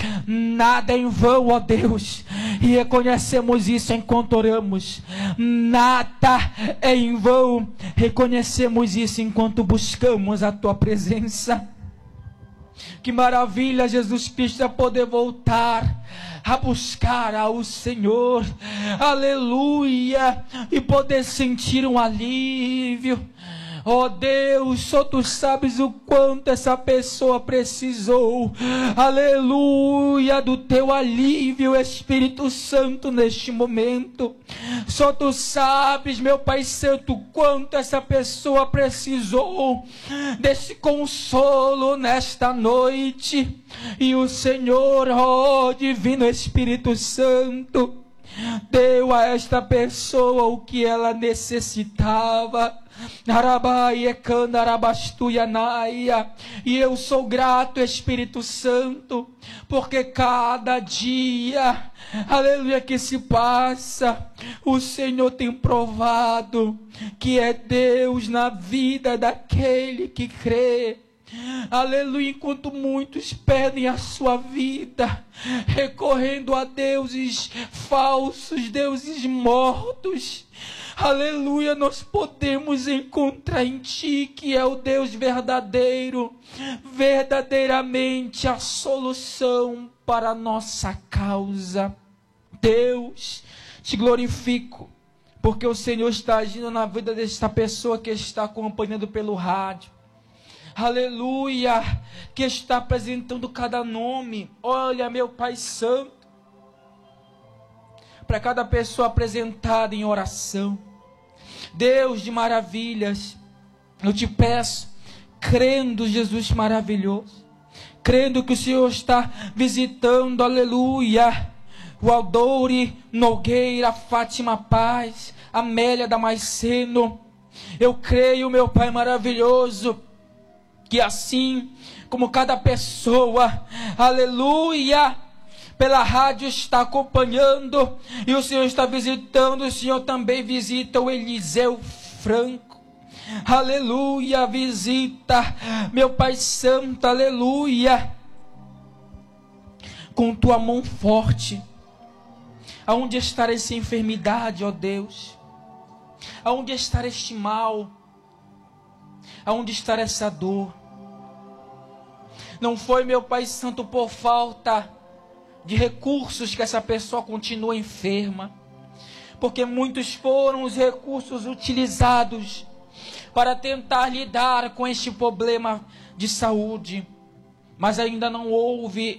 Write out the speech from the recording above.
Nada é em vão, ó Deus, e reconhecemos isso enquanto oramos. Nada é em vão, reconhecemos isso enquanto buscamos a Tua presença. Que maravilha, Jesus Cristo, é poder voltar a buscar ao Senhor, aleluia, e poder sentir um alívio. Oh Deus, só Tu sabes o quanto essa pessoa precisou, aleluia, do Teu alívio, Espírito Santo, neste momento. Só Tu sabes, meu Pai Santo, o quanto essa pessoa precisou desse consolo nesta noite. E o Senhor, oh Divino Espírito Santo, deu a esta pessoa o que ela necessitava. E eu sou grato, Espírito Santo, porque cada dia, aleluia, que se passa, o Senhor tem provado que é Deus na vida daquele que crê. Aleluia, enquanto muitos perdem a sua vida, recorrendo a deuses falsos, deuses mortos, aleluia, nós podemos encontrar em Ti, que é o Deus verdadeiro, verdadeiramente a solução para a nossa causa. Deus, Te glorifico, porque o Senhor está agindo na vida desta pessoa que está acompanhando pelo rádio. Aleluia, que está apresentando cada nome. Olha, meu Pai Santo, para cada pessoa apresentada em oração. Deus de maravilhas, eu Te peço, crendo, Jesus maravilhoso, crendo que o Senhor está visitando, aleluia, o Aldoure Nogueira, Fátima Paz, Amélia Damasceno. Eu creio, meu Pai maravilhoso, que assim como cada pessoa, aleluia, pela rádio está acompanhando, e o Senhor está visitando, o Senhor também visita o Eliseu Franco, aleluia, visita, meu Pai Santo, aleluia, com Tua mão forte. Aonde está essa enfermidade, ó Deus? Aonde está este mal? Aonde está essa dor? Não foi, meu Pai Santo, por falta de recursos que essa pessoa continua enferma, porque muitos foram os recursos utilizados para tentar lidar com este problema de saúde, mas ainda não houve